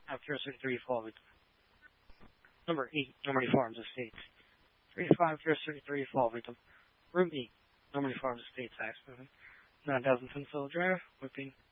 after 33 Farmington. Number 8, Normandy Farms Estates. 35 after 33 Farmington. Room 8, Normandy Farms Estates, Axman. 9000 Pencil Drive, Whipping,